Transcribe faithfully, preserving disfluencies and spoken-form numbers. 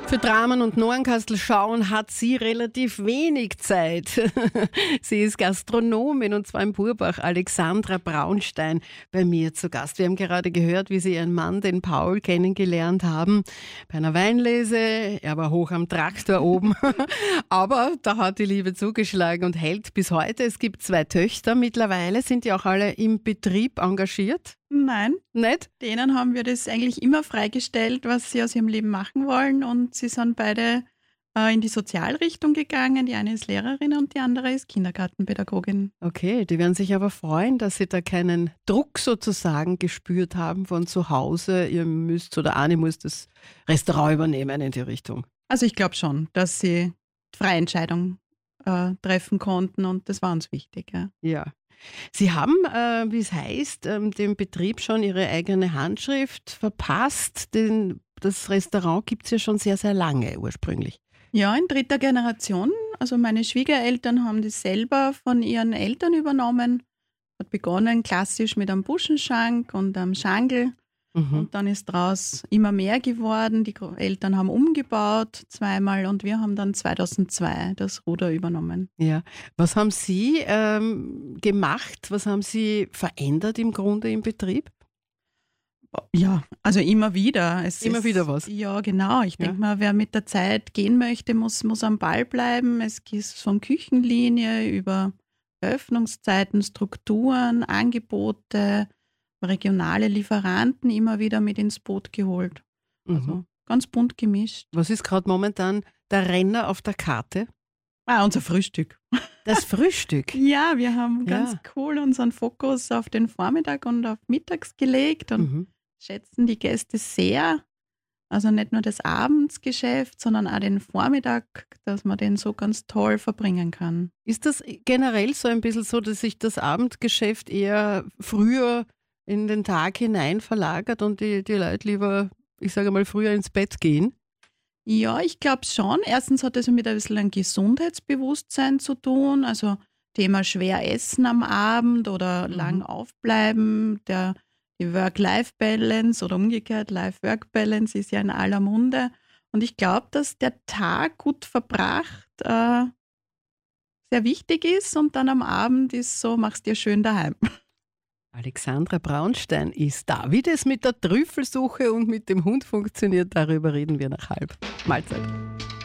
Für Dramen und Nornkastel schauen hat sie relativ wenig Zeit. Sie ist Gastronomin und zwar in Burbach. Alexandra Braunstein bei mir zu Gast. Wir haben gerade gehört, wie sie ihren Mann, den Paul, kennengelernt haben bei einer Weinlese. Er war hoch am Traktor oben. Aber da hat die Liebe zugeschlagen und hält bis heute. Es gibt zwei Töchter mittlerweile. Sind die auch alle im Betrieb engagiert? Nein. Nicht? Denen haben wir das eigentlich immer freigestellt, was sie aus ihrem Leben machen wollen. Und sie sind beide äh, in die Sozialrichtung gegangen. Die eine ist Lehrerin und die andere ist Kindergartenpädagogin. Okay, die werden sich aber freuen, dass sie da keinen Druck sozusagen gespürt haben von zu Hause. Ihr müsst oder Anni muss das Restaurant übernehmen in die Richtung. Also ich glaube schon, dass sie freie Entscheidung äh, treffen konnten und das war uns wichtig. Ja. Ja. Sie haben, äh, wie es heißt, ähm, dem Betrieb schon Ihre eigene Handschrift verpasst. Den, das Restaurant gibt es ja schon sehr, sehr lange ursprünglich. Ja, in dritter Generation. Also meine Schwiegereltern haben das selber von ihren Eltern übernommen. Hat begonnen klassisch mit einem Buschenschank und einem Schangel. Mhm. Und dann ist daraus immer mehr geworden. Die Eltern haben umgebaut zweimal und wir haben dann zweitausendzwei das Ruder übernommen. Ja. Was haben Sie ähm, gemacht? Was haben Sie verändert im Grunde im Betrieb? Ja, also immer wieder. Es immer ist, wieder was? Ja, genau. Ich ja. denke mal, wer mit der Zeit gehen möchte, muss, muss am Ball bleiben. Es geht von Küchenlinie über Öffnungszeiten, Strukturen, Angebote, regionale Lieferanten immer wieder mit ins Boot geholt. Also mhm. ganz bunt gemischt. Was ist gerade momentan der Renner auf der Karte? Ah, unser Frühstück. Das Frühstück? Ja, wir haben ja. ganz cool unseren Fokus auf den Vormittag und auf mittags gelegt und mhm. schätzen die Gäste sehr. Also nicht nur das Abendsgeschäft, sondern auch den Vormittag, dass man den so ganz toll verbringen kann. Ist das generell so ein bisschen so, dass sich das Abendgeschäft eher früher in den Tag hinein verlagert und die, die Leute lieber, ich sage mal, früher ins Bett gehen? Ja, ich glaube schon. Erstens hat das mit ein bisschen ein Gesundheitsbewusstsein zu tun. Also Thema schwer essen am Abend oder mhm. lang aufbleiben. Der, die Work-Life-Balance oder umgekehrt Life-Work-Balance ist ja in aller Munde. Und ich glaube, dass der Tag gut verbracht äh, sehr wichtig ist und dann am Abend ist so, mach's dir schön daheim. Alexandra Braunstein ist da. Wie das mit der Trüffelsuche und mit dem Hund funktioniert, darüber reden wir nach halb. Mahlzeit.